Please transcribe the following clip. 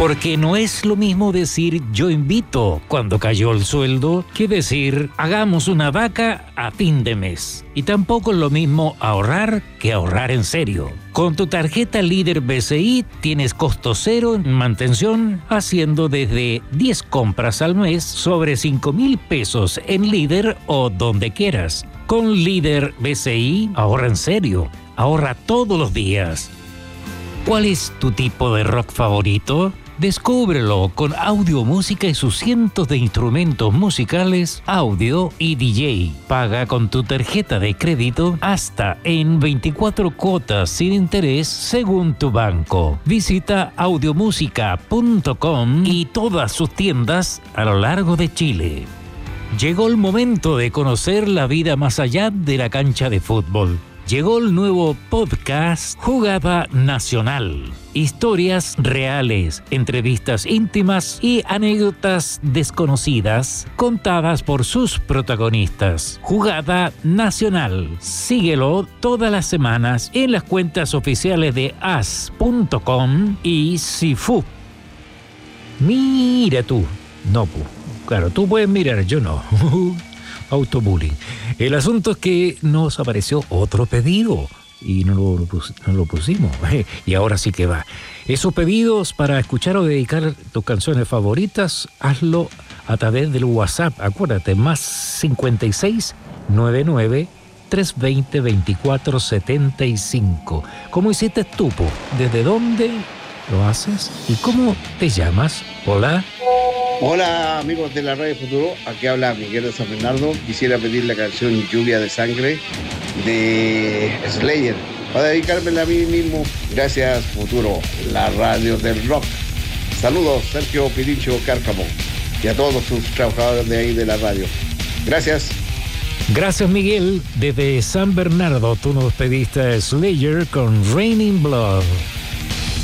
Porque no es lo mismo decir yo invito cuando cayó el sueldo que decir hagamos una vaca a fin de mes. Y tampoco es lo mismo ahorrar que ahorrar en serio. Con tu tarjeta Líder BCI tienes costo cero en mantención haciendo desde 10 compras al mes sobre 5,000 pesos en Líder o donde quieras. Con Líder BCI ahorra en serio, ahorra todos los días. ¿Cuál es tu tipo de rock favorito? Descúbrelo con Audio Música y sus cientos de instrumentos musicales, audio y DJ. Paga con tu tarjeta de crédito hasta en 24 cuotas sin interés según tu banco. Visita audiomusica.com y todas sus tiendas a lo largo de Chile. Llegó el momento de conocer la vida más allá de la cancha de fútbol. Llegó el nuevo podcast Jugada Nacional. Historias reales, entrevistas íntimas y anécdotas desconocidas contadas por sus protagonistas. Jugada Nacional. Síguelo todas las semanas en las cuentas oficiales de as.com y Sifu. Mira tú. No, claro, tú puedes mirar, yo no. Autobullying. El asunto es que nos apareció otro pedido y no lo pusimos. Y ahora sí que va. Esos pedidos para escuchar o dedicar tus canciones favoritas, hazlo a través del WhatsApp. Acuérdate, más 56 99 320 24 75. ¿Cómo hiciste tú? ¿Desde dónde lo haces? ¿Y cómo te llamas? Hola. Hola amigos de la Radio Futuro, aquí habla Miguel de San Bernardo. Quisiera pedir la canción Lluvia de Sangre de Slayer para dedicármela a mí mismo. Gracias Futuro, la radio del rock. Saludos Sergio Pirincho Cárcamo y a todos sus trabajadores de ahí de la radio. Gracias. Gracias Miguel, desde San Bernardo tú nos pediste a Slayer con Raining Blood.